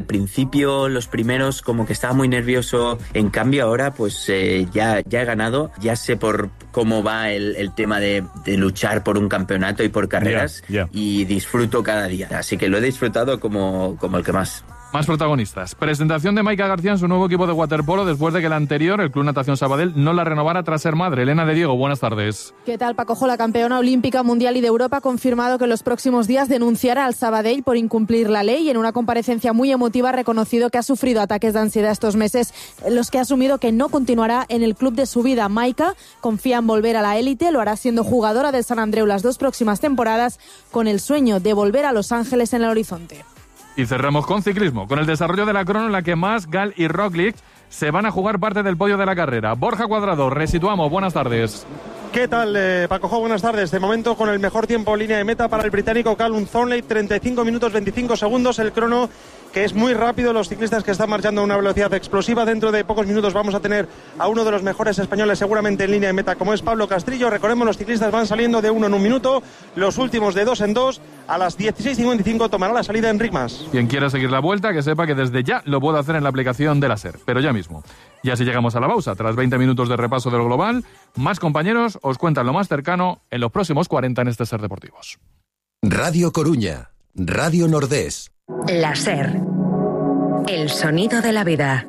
principio, los primeros, como que estaba muy nervioso. En cambio ahora pues ya he ganado, ya sé por cómo va el tema de luchar por un campeonato y por carreras, y disfruto cada día. Así que lo he disfrutado como el que más. Más protagonistas. Presentación de Maika García en su nuevo equipo de waterpolo después de que el anterior, el Club Natación Sabadell, no la renovara tras ser madre. Elena de Diego, buenas tardes. ¿Qué tal, Paco? La campeona olímpica, mundial y de Europa ha confirmado que en los próximos días denunciará al Sabadell por incumplir la ley, y en una comparecencia muy emotiva ha reconocido que ha sufrido ataques de ansiedad estos meses, en los que ha asumido que no continuará en el club de su vida. Maika confía en volver a la élite, lo hará siendo jugadora del San Andreu las 2 próximas temporadas, con el sueño de volver a Los Ángeles en el horizonte. Y cerramos con ciclismo, con el desarrollo de la crono en la que Mas, Gal y Roglic se van a jugar parte del podio de la carrera. Borja Cuadrado, resituamos, buenas tardes. ¿Qué tal, Paco? Buenas tardes. De momento con el mejor tiempo en línea de meta para el británico Callum Thornley, 35 minutos 25 segundos, el crono que es muy rápido, los ciclistas que están marchando a una velocidad explosiva. Dentro de pocos minutos vamos a tener a uno de los mejores españoles seguramente en línea de meta, como es Pablo Castrillo. Recordemos, los ciclistas van saliendo de uno en un minuto, los últimos de 2 en 2. A las 16:55 tomará la salida Enric Mas. Quien quiera seguir la vuelta, que sepa que desde ya lo puede hacer en la aplicación de la SER, pero ya mismo. Y así llegamos a la pausa. Tras 20 minutos de repaso de lo global, más compañeros os cuentan lo más cercano en los próximos 40 en este SER Deportivos. Radio Coruña, Radio Nordés. La SER. El sonido de la vida.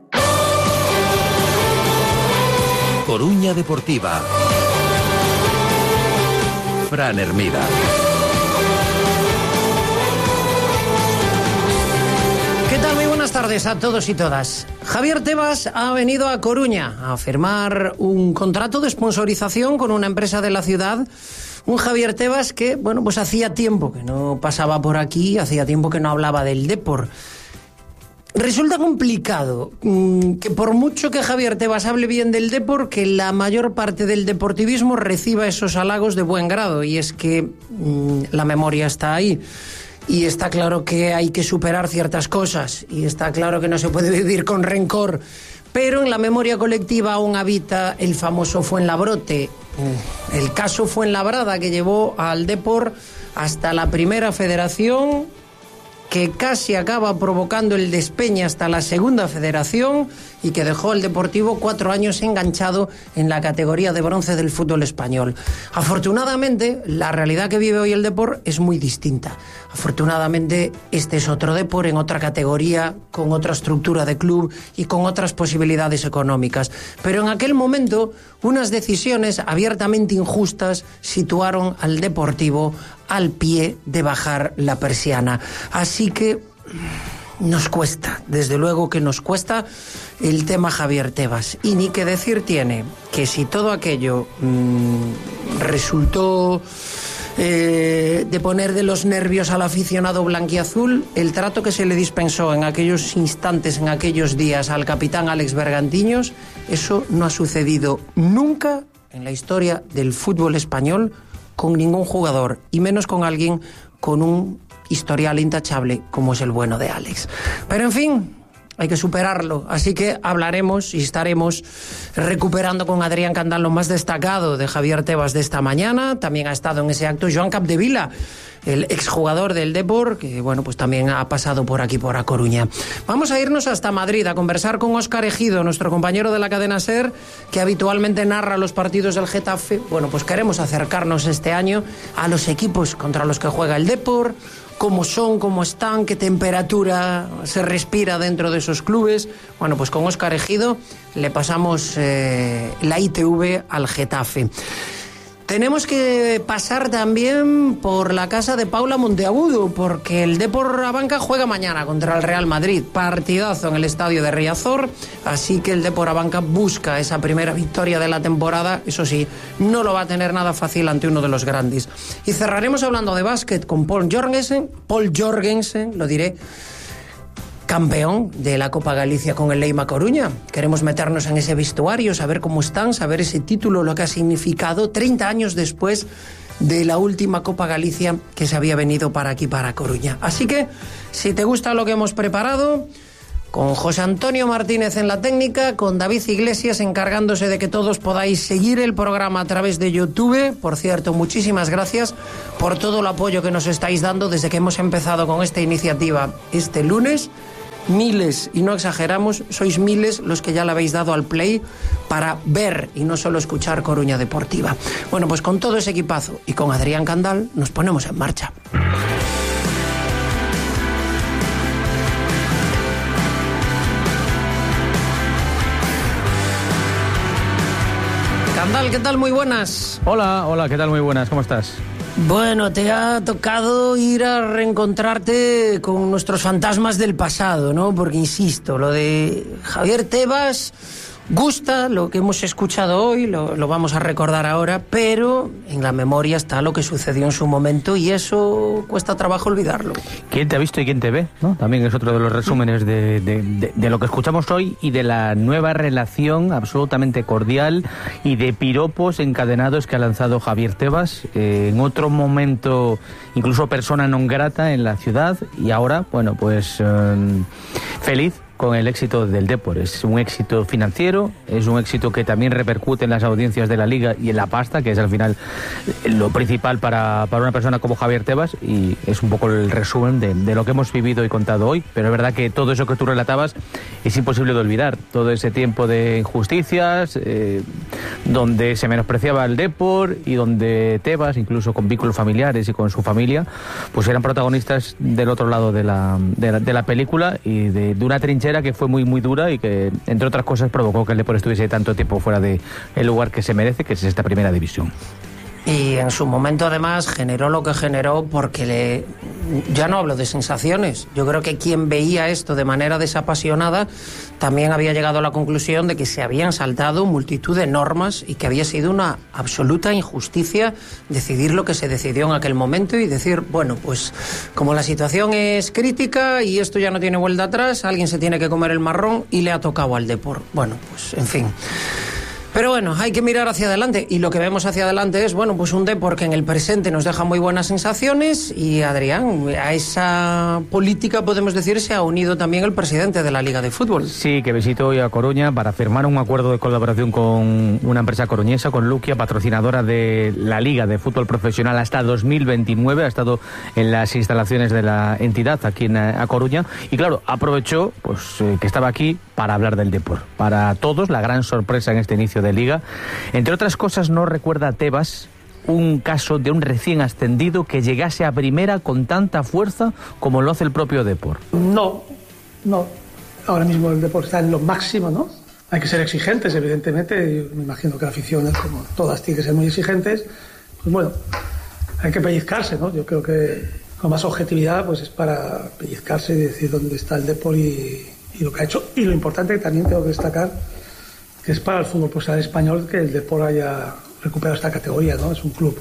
Coruña Deportiva. Fran Hermida. ¿Qué tal? Muy buenas tardes a todos y todas. Javier Tebas ha venido a Coruña a firmar un contrato de sponsorización con una empresa de la ciudad. Un Javier Tebas que, bueno, pues hacía tiempo que no pasaba por aquí, hacía tiempo que no hablaba del Depor. Resulta complicado que por mucho que Javier Tebas hable bien del Depor, que la mayor parte del deportivismo reciba esos halagos de buen grado, y es que la memoria está ahí. Y está claro que hay que superar ciertas cosas, y está claro que no se puede vivir con rencor, pero en la memoria colectiva aún habita el famoso Fuenlabrote, el caso Fuenlabrada, que llevó al Depor hasta la primera federación, que casi acaba provocando el despeñe hasta la segunda federación, y que dejó al Deportivo 4 años enganchado en la categoría de bronce del fútbol español. Afortunadamente, la realidad que vive hoy el Depor es muy distinta. Afortunadamente, este es otro Depor en otra categoría, con otra estructura de club y con otras posibilidades económicas. Pero en aquel momento, unas decisiones abiertamente injustas situaron al Deportivo al pie de bajar la persiana. Así que nos cuesta, desde luego que nos cuesta el tema Javier Tebas. Y ni que decir tiene que si todo aquello resultó de poner de los nervios al aficionado blanquiazul, el trato que se le dispensó en aquellos instantes, en aquellos días, al capitán Alex Bergantiños, eso no ha sucedido nunca en la historia del fútbol español con ningún jugador, y menos con alguien con un historial intachable como es el bueno de Alex. Pero en fin, hay que superarlo, así que hablaremos y estaremos recuperando con Adrián Candal lo más destacado de Javier Tebas de esta mañana. También ha estado en ese acto Joan Capdevila, el exjugador del Depor, que bueno, pues también ha pasado por aquí, por A Coruña. Vamos a irnos hasta Madrid a conversar con Óscar Ejido, nuestro compañero de la cadena SER, que habitualmente narra los partidos del Getafe. Bueno, pues queremos acercarnos este año a los equipos contra los que juega el Depor, cómo son, cómo están, qué temperatura se respira dentro de esos clubes. Bueno, pues con Óscar Ejido le pasamos la ITV al Getafe. Tenemos que pasar también por la casa de Paula Monteagudo, porque el Depor Abanca juega mañana contra el Real Madrid. Partidazo en el estadio de Riazor, así que el Depor Abanca busca esa primera victoria de la temporada. Eso sí, no lo va a tener nada fácil ante uno de los grandes. Y cerraremos hablando de básquet con Paul Jorgensen, lo diré, campeón de la Copa Galicia con el Leima Coruña. Queremos meternos en ese vestuario, saber cómo están, saber ese título, lo que ha significado 30 años después de la última Copa Galicia que se había venido para aquí, para Coruña. Así que, si te gusta lo que hemos preparado, con José Antonio Martínez en la técnica, con David Iglesias encargándose de que todos podáis seguir el programa a través de YouTube. Por cierto, muchísimas gracias por todo el apoyo que nos estáis dando desde que hemos empezado con esta iniciativa este lunes. miles, y no exageramos, sois miles los que ya le habéis dado al play para ver y no solo escuchar Coruña Deportiva. Bueno, pues con todo ese equipazo y con Adrián Candal nos ponemos en marcha. Candal, ¿qué tal? Muy buenas. Hola, ¿qué tal? Muy buenas, ¿cómo estás? Bueno, te ha tocado ir a reencontrarte con nuestros fantasmas del pasado, ¿no? Porque, insisto, lo de Javier Tebas gusta, lo que hemos escuchado hoy, lo vamos a recordar ahora, pero en la memoria está lo que sucedió en su momento y eso cuesta trabajo olvidarlo. ¿Quién te ha visto y quién te ve? ¿No? También es otro de los resúmenes de lo que escuchamos hoy y de la nueva relación absolutamente cordial y de piropos encadenados que ha lanzado Javier Tebas, en otro momento incluso persona non grata en la ciudad y ahora, bueno, pues feliz con el éxito del Depor. Es un éxito financiero, es un éxito que también repercute en las audiencias de la Liga y en la pasta, que es al final lo principal para una persona como Javier Tebas, y es un poco el resumen de lo que hemos vivido y contado hoy. Pero es verdad que todo eso que tú relatabas es imposible de olvidar. Todo ese tiempo de injusticias, donde se menospreciaba el Depor y donde Tebas, incluso con vínculos familiares y con su familia, pues eran protagonistas del otro lado de la película y de una trinchera que fue muy muy dura y que, entre otras cosas, provocó que el Depor estuviese tanto tiempo fuera del lugar que se merece, que es esta primera división. Y en su momento, además, generó lo que generó porque ya no hablo de sensaciones. Yo creo que quien veía esto de manera desapasionada también había llegado a la conclusión de que se habían saltado multitud de normas y que había sido una absoluta injusticia decidir lo que se decidió en aquel momento y decir, bueno, pues como la situación es crítica y esto ya no tiene vuelta atrás, alguien se tiene que comer el marrón y le ha tocado al Depor. Bueno, pues en fin. Pero bueno, hay que mirar hacia adelante y lo que vemos hacia adelante es, bueno, pues un Depor que en el presente nos deja muy buenas sensaciones y, Adrián, a esa política, podemos decir, se ha unido también el presidente de la Liga de Fútbol. Sí, que visitó hoy a Coruña para firmar un acuerdo de colaboración con una empresa coruñesa, con Luquia, patrocinadora de la Liga de Fútbol Profesional hasta 2029, ha estado en las instalaciones de la entidad aquí a Coruña y, claro, aprovechó pues que estaba aquí para hablar del Depor. Para todos, la gran sorpresa en este inicio de Liga. Entre otras cosas, no recuerda a Tebas un caso de un recién ascendido que llegase a primera con tanta fuerza como lo hace el propio Depor. No. Ahora mismo el Depor está en lo máximo, ¿no? Hay que ser exigentes, evidentemente. Yo me imagino que la afición, como todas, tiene que ser muy exigentes. Pues bueno, hay que pellizcarse, ¿no? Yo creo que con más objetividad pues es para pellizcarse y decir dónde está el Depor y lo que ha hecho. Y lo importante que también tengo que destacar que es para el fútbol profesional español que el Depor haya recuperado esta categoría, ¿no? Es un club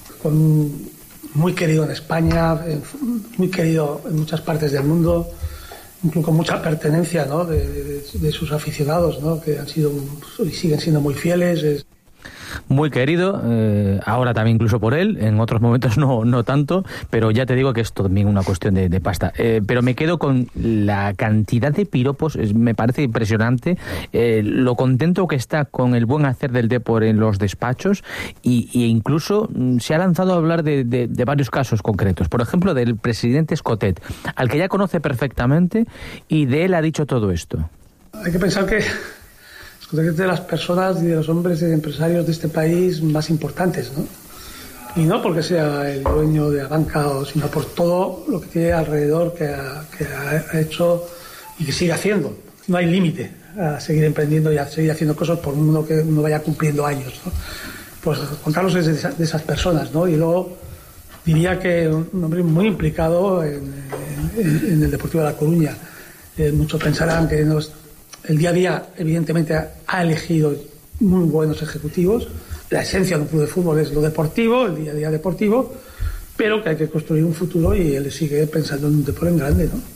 muy querido en España, muy querido en muchas partes del mundo, un club con mucha pertenencia, ¿no? de sus aficionados, ¿no? Que han sido y siguen siendo muy fieles. Muy querido, ahora también incluso por él, en otros momentos no tanto, pero ya te digo que es también una cuestión de pasta. Pero me quedo con la cantidad de piropos, me parece impresionante, lo contento que está con el buen hacer del Depor en los despachos y incluso se ha lanzado a hablar de varios casos concretos. Por ejemplo, del presidente Escotet, al que ya conoce perfectamente y de él ha dicho todo esto. Hay que pensar que es de las personas y de los hombres y empresarios de este país más importantes, ¿no? Y no porque sea el dueño de la banca, sino por todo lo que tiene alrededor que ha hecho y que sigue haciendo. No hay límite a seguir emprendiendo y a seguir haciendo cosas por uno que no vaya cumpliendo años, ¿no? Pues Juan Carlos es de esas personas, ¿no? Y luego diría que un hombre muy implicado en el Deportivo de La Coruña. Muchos pensarán que el día a día, evidentemente, ha elegido muy buenos ejecutivos. La esencia de un club de fútbol es lo deportivo, el día a día deportivo, pero que hay que construir un futuro y él sigue pensando en un Depor en grande, ¿no?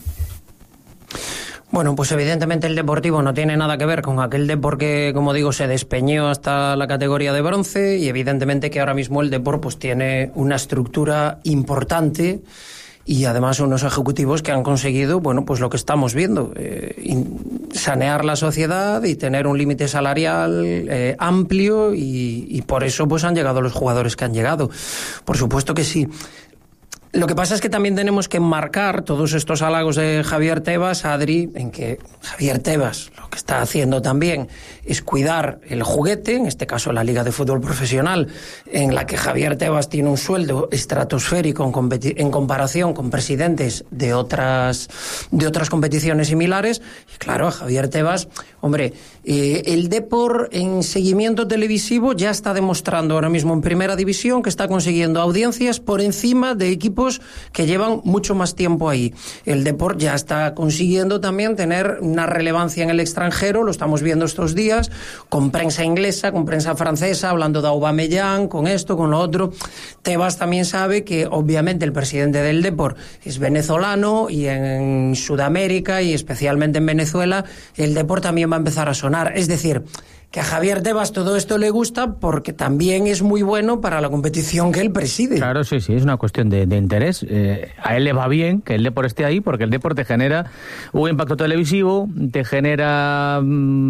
Bueno, pues evidentemente el Deportivo no tiene nada que ver con aquel Depor que, como digo, se despeñó hasta la categoría de bronce y evidentemente que ahora mismo el Depor pues tiene una estructura importante y además unos ejecutivos que han conseguido, bueno, pues lo que estamos viendo, sanear la sociedad y tener un límite salarial amplio y por eso pues han llegado los jugadores que han llegado. Por supuesto que sí. Lo que pasa es que también tenemos que enmarcar todos estos halagos de Javier Tebas, Adri, en que Javier Tebas lo que está haciendo también es cuidar el juguete, en este caso la Liga de Fútbol Profesional, en la que Javier Tebas tiene un sueldo estratosférico en comparación con presidentes de otras competiciones similares. Y claro, Javier Tebas, hombre, el Depor en seguimiento televisivo ya está demostrando ahora mismo en Primera División que está consiguiendo audiencias por encima de equipos que llevan mucho más tiempo ahí. El Depor ya está consiguiendo también tener una relevancia en el extranjero, lo estamos viendo estos días, con prensa inglesa, con prensa francesa, hablando de Aubameyang, con esto, con lo otro. Tebas también sabe que obviamente el presidente del Depor es venezolano y en Sudamérica y especialmente en Venezuela el Depor también va a empezar a sonar. Es decir, que a Javier Tebas todo esto le gusta porque también es muy bueno para la competición que él preside. Claro, sí, es una cuestión de interés. A él le va bien que el Depor esté ahí porque el Depor te genera un impacto televisivo, te genera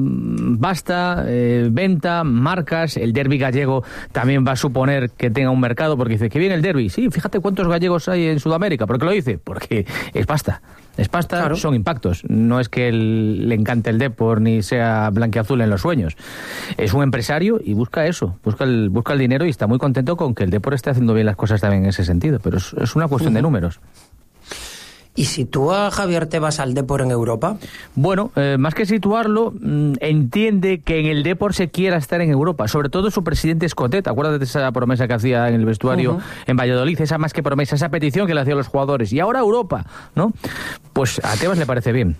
venta, marcas. El derbi gallego también va a suponer que tenga un mercado porque dice que viene el derbi. Sí, fíjate cuántos gallegos hay en Sudamérica. ¿Por qué lo dice? Porque es pasta. Es pasta, claro. Son impactos. No es que le encante el Depor ni sea blanquiazul en los sueños. Es un empresario y busca eso, busca el dinero y está muy contento con que el Depor esté haciendo bien las cosas también en ese sentido. Pero es una cuestión de números. ¿Y sitúa Javier Tebas al Depor en Europa? Bueno, más que situarlo, entiende que en el Depor se quiera estar en Europa. Sobre todo su presidente Escotet. Acuérdate de esa promesa que hacía en el vestuario en Valladolid, esa más que promesa, esa petición que le hacía a los jugadores. Y ahora Europa, ¿no? Pues a Tebas le parece bien.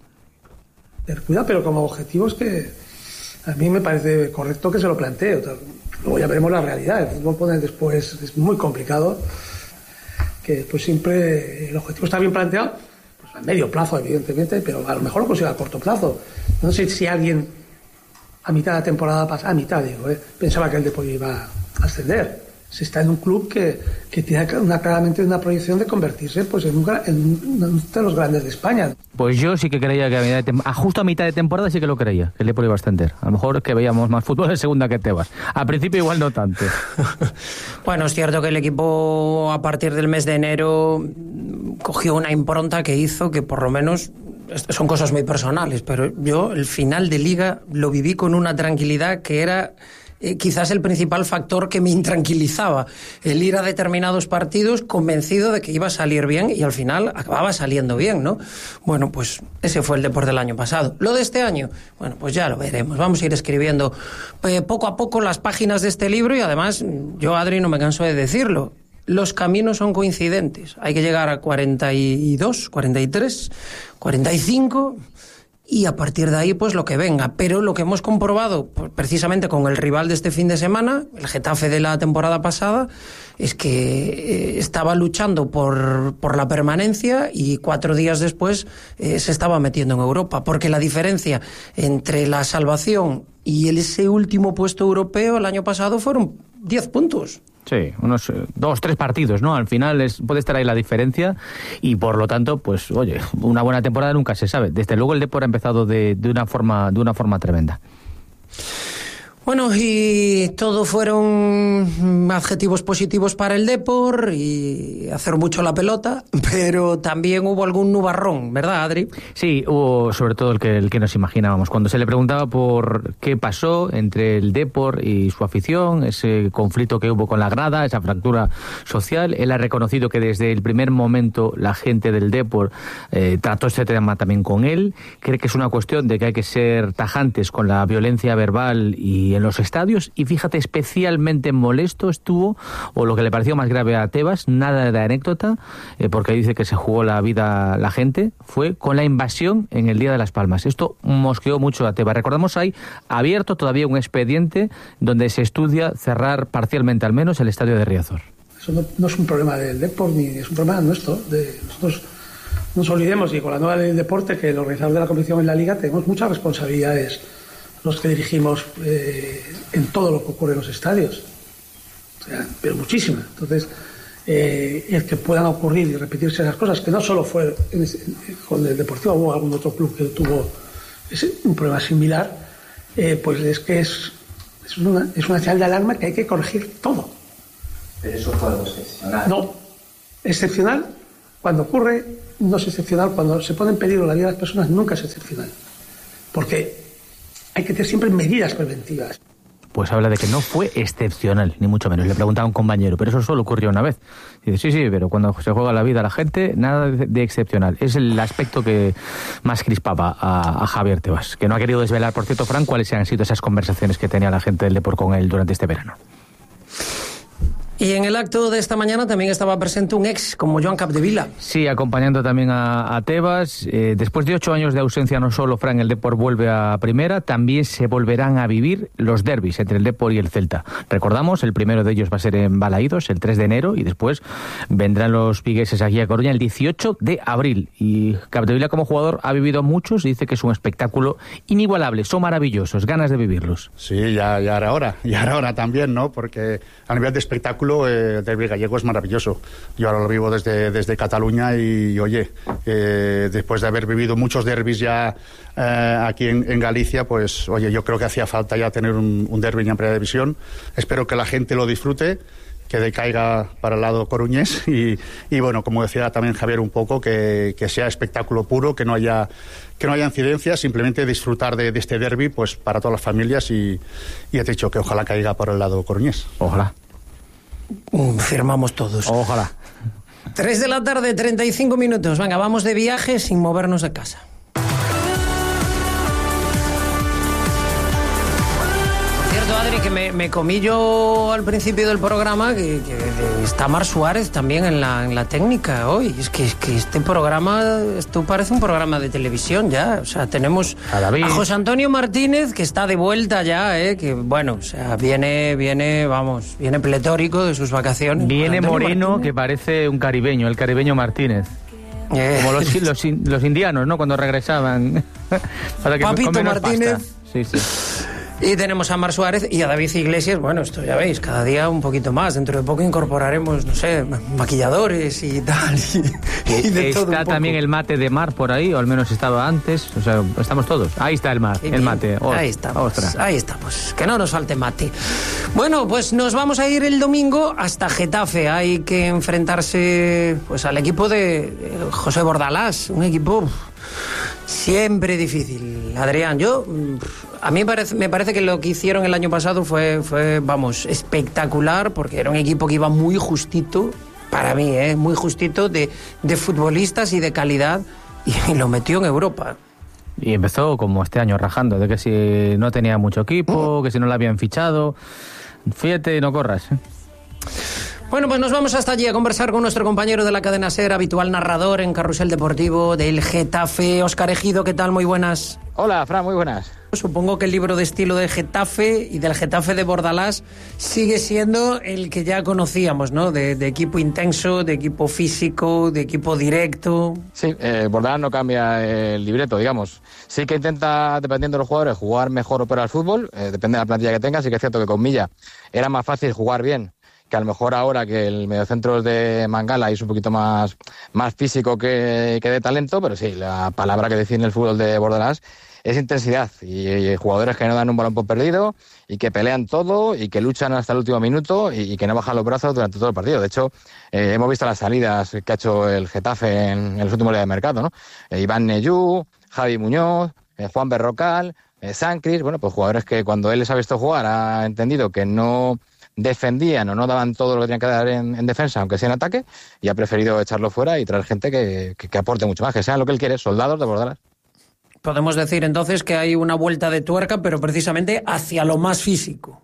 Cuidado, pero como objetivo es que a mí me parece correcto que se lo plantee. Luego ya veremos la realidad. El fútbol pone después, es muy complicado. Que pues siempre el objetivo está bien planteado, pues a medio plazo evidentemente, pero a lo mejor lo consigue a corto plazo. No sé si alguien a mitad de la temporada pasada, pensaba que el Depor iba a ascender. Se está en un club que tiene claramente una proyección de convertirse pues en uno de los grandes de España. Pues yo sí que creía que justo a mitad de temporada sí que lo creía, que el Depor iba a ascender. A lo mejor que veíamos más fútbol en segunda que Tebas. A principio igual no tanto. Bueno, es cierto que el equipo a partir del mes de enero cogió una impronta que hizo que por lo menos, son cosas muy personales, pero yo el final de Liga lo viví con una tranquilidad que era quizás el principal factor que me intranquilizaba, el ir a determinados partidos convencido de que iba a salir bien y al final acababa saliendo bien, ¿no? Bueno, pues ese fue el Depor del año pasado. Lo de este año, bueno, pues ya lo veremos. Vamos a ir escribiendo poco a poco las páginas de este libro y además, yo, Adri, no me canso de decirlo, los caminos son coincidentes. Hay que llegar a 42, 43, 45... y a partir de ahí pues lo que venga. Pero lo que hemos comprobado pues, precisamente con el rival de este fin de semana, el Getafe de la temporada pasada, es que estaba luchando por la permanencia y 4 días después se estaba metiendo en Europa, porque la diferencia entre la salvación y ese último puesto europeo el año pasado fueron 10 puntos. Sí, unos 2-3 partidos, ¿no? Al final puede estar ahí la diferencia y por lo tanto, pues, oye, una buena temporada nunca se sabe. Desde luego el Depor ha empezado de una forma tremenda. Bueno, y todo fueron adjetivos positivos para el Depor y hacer mucho la pelota, pero también hubo algún nubarrón, ¿verdad, Adri? Sí, hubo sobre todo el que nos imaginábamos. Cuando se le preguntaba por qué pasó entre el Depor y su afición, ese conflicto que hubo con la grada, esa fractura social, él ha reconocido que desde el primer momento la gente del Depor trató este tema también con él. Cree que es una cuestión de que hay que ser tajantes con la violencia verbal y en los estadios, y fíjate, especialmente molesto estuvo, o lo que le pareció más grave a Tebas, nada de anécdota, porque dice que se jugó la vida la gente, fue con la invasión en el Día de las Palmas. Esto mosqueó mucho a Tebas. Recordamos, hay abierto todavía un expediente donde se estudia cerrar parcialmente al menos el estadio de Riazor. Eso no es un problema del Depor, ni es un problema nuestro. Nosotros no nos olvidemos, y con la nueva ley del deporte, que los organizadores de la competición en la Liga tenemos muchas responsabilidades, los que dirigimos en todo lo que ocurre en los estadios, o sea, pero muchísimas. Entonces, el que puedan ocurrir y repetirse esas cosas, que no solo fue con el Deportivo, hubo algún otro club que tuvo un problema similar, pues es que es una señal de alarma que hay que corregir todo. Pero eso fue algo excepcional. No, Excepcional, cuando ocurre, no es excepcional. Cuando se pone en peligro la vida de las personas, nunca es excepcional. Porque hay que tener siempre medidas preventivas. Pues habla de que no fue excepcional, ni mucho menos. Le preguntaba a un compañero, pero eso solo ocurrió una vez. Y dice, sí, pero cuando se juega la vida a la gente, nada de excepcional. Es el aspecto que más crispaba a Javier Tebas, que no ha querido desvelar, por cierto, Fran, cuáles han sido esas conversaciones que tenía la gente del Depor con él durante este verano. Y en el acto de esta mañana también estaba presente un ex como Joan Capdevila. Sí, acompañando también a Tebas. Después de 8 años de ausencia, no solo Fran, el Depor vuelve a primera, también se volverán a vivir los derbis entre el Depor y el Celta. Recordamos, el primero de ellos va a ser en Balaídos, el 3 de enero, y después vendrán los vigueses aquí a Coruña el 18 de abril. Y Capdevila como jugador ha vivido muchos y dice que es un espectáculo inigualable, son maravillosos, ganas de vivirlos. Sí, ya era hora también, ¿no? Porque a nivel de espectáculo el derbi gallego es maravilloso. Yo ahora lo vivo desde Cataluña y oye, después de haber vivido muchos derbis ya aquí en Galicia, pues oye, yo creo que hacía falta ya tener un derbi en primera división. Espero que la gente lo disfrute, que decaiga para el lado coruñés y bueno, como decía también Javier un poco, que sea espectáculo puro, que no haya incidencias, simplemente disfrutar de este derbi pues para todas las familias y he dicho que ojalá caiga por el lado coruñés. Ojalá. Firmamos todos. Ojalá. 3 de la tarde, 35 minutos. Venga, vamos de viaje sin movernos de casa. Adri, que me comí yo al principio del programa que está Mar Suárez también en la técnica hoy. Es que este programa, esto parece un programa de televisión ya. O sea, tenemos a José Antonio Martínez, que está de vuelta ya, que bueno, o sea, viene pletórico de sus vacaciones. Viene moreno, Martínez, que parece un caribeño, el caribeño Martínez. Como los indianos, ¿no? Cuando regresaban. Para que Papito Martínez. Pasta. Sí. Y tenemos a Mar Suárez y a David Iglesias. Bueno, esto ya veis, cada día un poquito más. Dentro de poco incorporaremos, no sé, maquilladores y tal. Y de todo está también el mate de Mar por ahí, o al menos estaba antes. O sea, estamos todos. Ahí está el mar, el mate. Ahí estamos. Que no nos falte mate. Bueno, pues nos vamos a ir el domingo hasta Getafe. Hay que enfrentarse pues al equipo de José Bordalás. Un equipo siempre difícil, Adrián. A mí me parece que lo que hicieron el año pasado fue espectacular, porque era un equipo que iba muy justito, para mí, muy justito de futbolistas y de calidad, y lo metió en Europa. Y empezó como este año rajando, de que si no tenía mucho equipo, que si no lo habían fichado. Fíjate, no corras. Bueno, pues nos vamos hasta allí a conversar con nuestro compañero de la cadena SER, habitual narrador en Carrusel Deportivo del Getafe, Óscar Ejido. ¿Qué tal? Muy buenas. Hola, Fran, muy buenas. Supongo que el libro de estilo de Getafe y del Getafe de Bordalás sigue siendo el que ya conocíamos, ¿no? De equipo intenso, de equipo físico, de equipo directo. Sí, Bordalás no cambia el libreto, digamos. Sí que intenta, dependiendo de los jugadores, jugar mejor o peor al fútbol, depende de la plantilla que tenga. Sí que es cierto que con Milla era más fácil jugar bien, que a lo mejor ahora que el mediocentro es de Mangala y es un poquito más físico que de talento, pero sí, la palabra que define el fútbol de Bordalás es intensidad y jugadores que no dan un balón por perdido y que pelean todo y que luchan hasta el último minuto y que no bajan los brazos durante todo el partido. De hecho, hemos visto las salidas que ha hecho el Getafe en los últimos días de mercado, ¿no? Iván Neyú, Javi Muñoz, Juan Berrocal, Sancris, bueno, pues jugadores que cuando él les ha visto jugar ha entendido que no defendían o no daban todo lo que tenían que dar en defensa, aunque sea en ataque, y ha preferido echarlo fuera y traer gente que aporte mucho más, que sean lo que él quiere, soldados de Bordalás. Podemos decir entonces que hay una vuelta de tuerca, pero precisamente hacia lo más físico.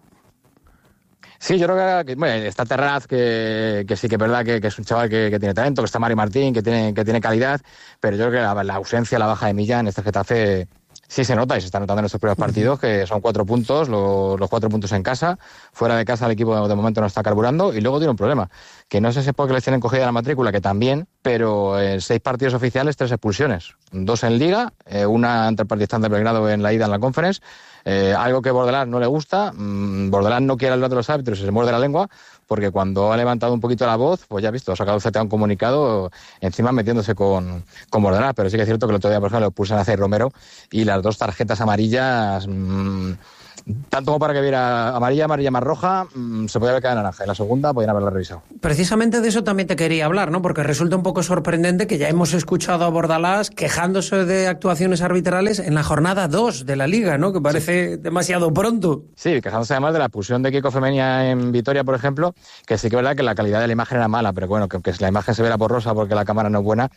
Sí, yo creo que bueno, está Terraz, que sí que es verdad que es un chaval que tiene talento, que está Mari Martín, que tiene calidad, pero yo creo que la ausencia, la baja de Milla en este Getafe sí se nota y se está notando en estos primeros partidos, que son 4 puntos, los 4 puntos en casa. Fuera de casa el equipo de momento no está carburando y luego tiene un problema, que no sé si es porque les tienen cogida la matrícula, que también, pero en 6 partidos oficiales 3 expulsiones, 2 en Liga, una ante el Partizan de Belgrado en la ida en la Conference. Algo que Bordalás no le gusta. Bordalás no quiere hablar de los árbitros y se muerde la lengua, porque cuando ha levantado un poquito la voz, pues ya has visto, ha sacado CTA un comunicado encima metiéndose con Bordalás, pero sí que es cierto que el otro día, por ejemplo, lo expulsan a Cey Romero y las 2 tarjetas amarillas tanto como para que viera amarilla más roja, se podía haber quedado naranja. En la segunda podían haberla revisado. Precisamente de eso también te quería hablar, ¿no? Porque resulta un poco sorprendente que ya hemos escuchado a Bordalás quejándose de actuaciones arbitrales en la jornada 2 de la Liga, ¿no? Que parece demasiado pronto. Sí, quejándose además de la expulsión de Kiko Femenia en Vitoria, por ejemplo, que sí que es verdad que la calidad de la imagen era mala, pero bueno, que aunque la imagen se viera borrosa porque la cámara no es buena,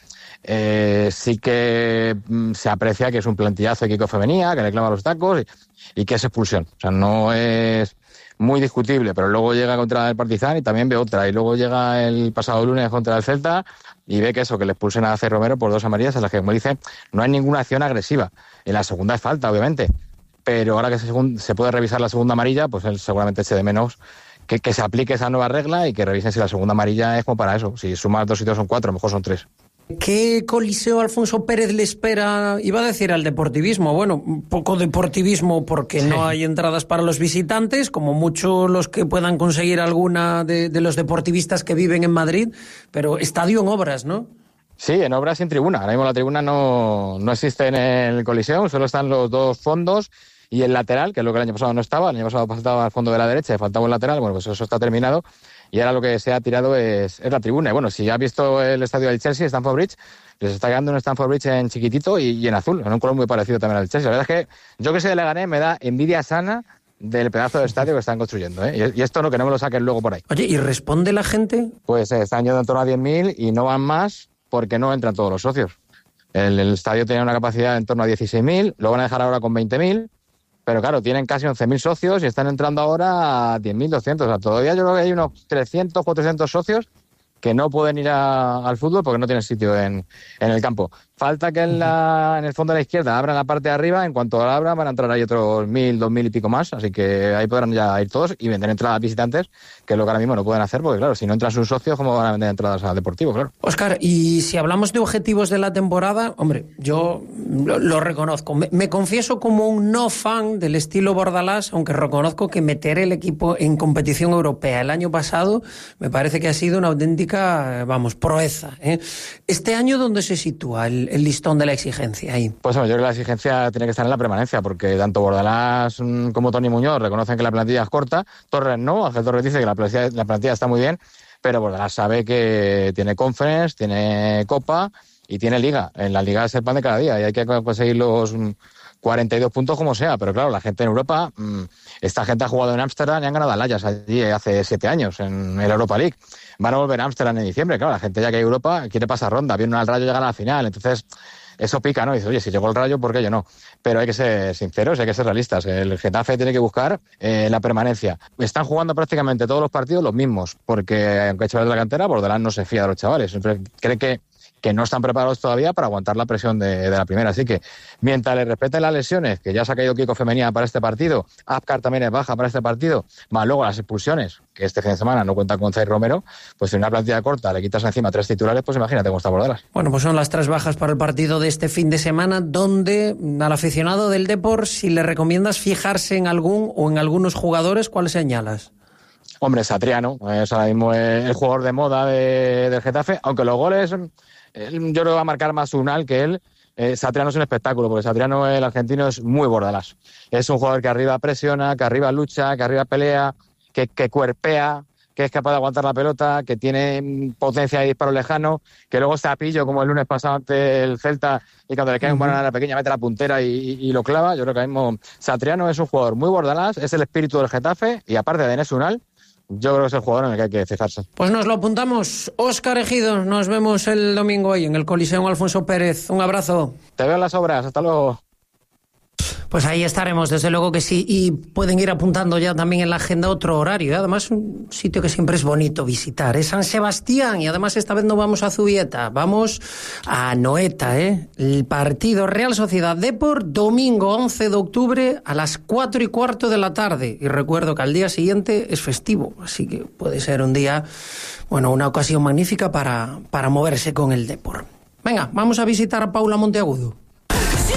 sí que se aprecia que es un plantillazo de Kiko Femenia, que le clava los tacos y que es expulsión. O sea, no es muy discutible, pero luego llega contra el Partizan y también ve otra. Y luego llega el pasado lunes contra el Celta y ve que eso, que le expulsen a C. Romero por 2 amarillas, en las que, como dice, no hay ninguna acción agresiva. En la segunda es falta, obviamente. Pero ahora que se puede revisar la segunda amarilla, pues él seguramente eche de menos que se aplique esa nueva regla y que revisen si la segunda amarilla es como para eso. Si sumas 2 sitios son 4, a lo mejor son 3. ¿Qué coliseo Alfonso Pérez le espera? Iba a decir al deportivismo. Bueno, un poco deportivismo porque no hay entradas para los visitantes, como mucho los que puedan conseguir alguna de los deportivistas que viven en Madrid, pero estadio en obras, ¿no? Sí, en obras sin tribuna. Ahora mismo la tribuna no existe en el coliseo, solo están los 2 fondos y el lateral, que es lo que el año pasado no estaba. El año pasado faltaba el fondo de la derecha y faltaba un lateral. Bueno, pues eso está terminado. Y ahora lo que se ha tirado es la tribuna. Y bueno, si has visto el estadio del Chelsea, Stamford Bridge, les está quedando un Stamford Bridge en chiquitito y en azul, en un color muy parecido también al Chelsea. La verdad es que yo que soy de Leganés me da envidia sana del pedazo de estadio que están construyendo, ¿eh? Y esto no, que no me lo saquen luego por ahí. Oye, ¿y responde la gente? Pues están yendo en torno a 10.000 y no van más porque no entran todos los socios. El estadio tenía una capacidad en torno a 16.000, lo van a dejar ahora con 20.000. Pero claro, tienen casi 11.000 socios y están entrando ahora a 10.200. O sea, todavía yo creo que hay unos 300, 400 socios que no pueden ir al fútbol porque no tienen sitio en el campo. Falta que en el fondo de la izquierda abran la parte de arriba. En cuanto la abran van a entrar ahí otros 1.000, 2.000 y pico más. Así que ahí podrán ya ir todos y vender entradas a visitantes, que es lo que ahora mismo no pueden hacer porque, claro, si no entran sus socios, ¿cómo van a vender entradas al Deportivo? Claro. Óscar, y si hablamos de objetivos de la temporada, hombre, yo lo reconozco. Me confieso como un no fan del estilo Bordalás, aunque reconozco que meter el equipo en competición europea el año pasado me parece que ha sido una auténtica, proeza, ¿eh? Este año, ¿dónde se sitúa el listón de la exigencia ahí? Pues bueno, yo creo que la exigencia tiene que estar en la permanencia, porque tanto Bordalás como Toni Muñoz reconocen que la plantilla es corta. Torres no, Ángel Torres dice que la plantilla está muy bien, pero Bordalás sabe que tiene Conference, tiene Copa y tiene Liga. En la Liga es el pan de cada día y hay que conseguir los 42 puntos como sea, pero claro, la gente en Europa, esta gente ha jugado en Ámsterdam y han ganado al Ajax allí hace 7 años en el Europa League. Van a volver a Ámsterdam en diciembre, claro, la gente ya que hay Europa quiere pasar ronda, viene al Rayo y llegar a la final, entonces eso pica, ¿no? Y dices, oye, si llegó el Rayo, ¿por qué yo no? Pero hay que ser sinceros, hay que ser realistas. El Getafe tiene que buscar la permanencia. Están jugando prácticamente todos los partidos los mismos, porque aunque hay chavales de la cantera, Bordalás no se fía de los chavales, siempre cree que no están preparados todavía para aguantar la presión de la primera. Así que, mientras le respeten las lesiones, que ya se ha caído Kiko Femenia para este partido, Azcar también es baja para este partido, más luego las expulsiones, que este fin de semana no cuentan con Zay Romero, pues si una plantilla corta le quitas encima 3 titulares, pues imagínate cómo está Bordalás. Bueno, pues son las 3 bajas para el partido de este fin de semana, donde al aficionado del Depor, si le recomiendas fijarse en algún o en algunos jugadores, ¿cuáles señalas? Hombre, Satriano, es ahora mismo el jugador de moda del Getafe, aunque los goles, yo creo que va a marcar más Unal que él. Satriano es un espectáculo, porque Satriano, el argentino, es muy Bordalás. Es un jugador que arriba presiona, que arriba lucha, que arriba pelea, que cuerpea, que es capaz de aguantar la pelota, que tiene potencia de disparo lejano, que luego está a pillo, como el lunes pasado ante el Celta, y cuando le cae un balón a la pequeña mete la puntera y lo clava. Yo creo que ahora mismo Satriano es un jugador muy Bordalás, es el espíritu del Getafe, y aparte de Enes Unal, yo creo que es el jugador en el que hay que fijarse. Pues nos lo apuntamos. Óscar Ejido, nos vemos el domingo hoy en el Coliseo Alfonso Pérez. Un abrazo. Te veo en las obras, hasta luego. Pues ahí estaremos, desde luego que sí, y pueden ir apuntando ya también en la agenda otro horario, ¿eh? Además un sitio que siempre es bonito visitar, es San Sebastián, y además esta vez no vamos a Zubieta, vamos a Anoeta, el partido Real Sociedad Depor, domingo 11 de octubre a las 4:15 de la tarde, y recuerdo que al día siguiente es festivo, así que puede ser un día, una ocasión magnífica para moverse con el Depor. Venga, vamos a visitar a Paula Monteagudo.